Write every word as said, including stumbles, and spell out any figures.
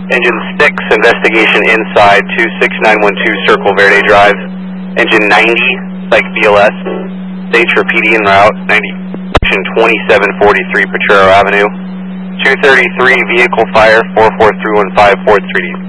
Engine six, investigation inside, two six nine one two Circle Verde Drive. Engine ninety, like B L S, stage for P D en route, ninety, twenty-seven forty-three Potrero Avenue. two thirty-three, vehicle fire, four four three one five, Ford three D.